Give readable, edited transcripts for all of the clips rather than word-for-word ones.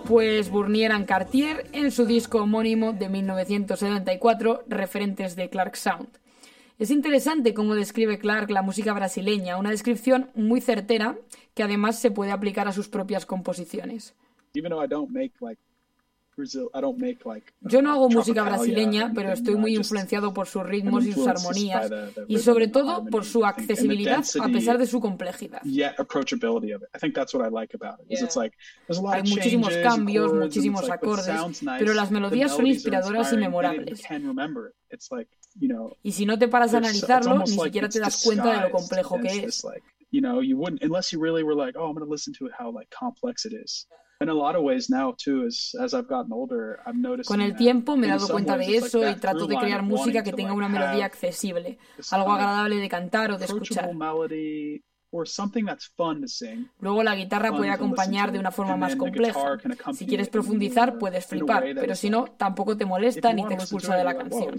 pues Burnier and Cartier en su disco homónimo de 1974, Referentes de Clark Sound. Es interesante cómo describe Clark la música brasileña, una descripción muy certera que además se puede aplicar a sus propias composiciones. Yo no hago música brasileña, pero estoy muy influenciado por sus ritmos y sus armonías, y sobre todo por su accesibilidad a pesar de su complejidad. Hay muchísimos cambios, muchísimos acordes, pero las melodías son inspiradoras y memorables. Y si no te paras a analizarlo, ni siquiera te das cuenta de lo complejo que es. Con el tiempo me he dado cuenta de eso y trato de crear música que tenga una melodía accesible, algo agradable de cantar o de escuchar. Luego la guitarra puede acompañar de una forma más compleja. Si quieres profundizar, puedes flipar, pero si no, tampoco te molesta ni te expulsa de la canción.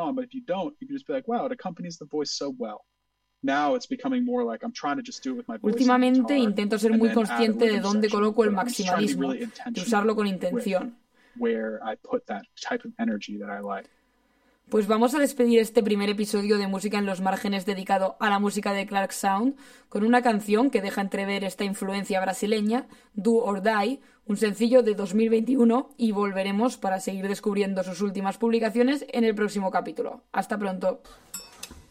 Últimamente intento ser muy consciente de dónde coloco el maximalismo, de usarlo con intención. Pues vamos a despedir este primer episodio de Música en los Márgenes dedicado a la música de Clark Sound con una canción que deja entrever esta influencia brasileña, Do or Die, un sencillo de 2021, y volveremos para seguir descubriendo sus últimas publicaciones en el próximo capítulo. Hasta pronto.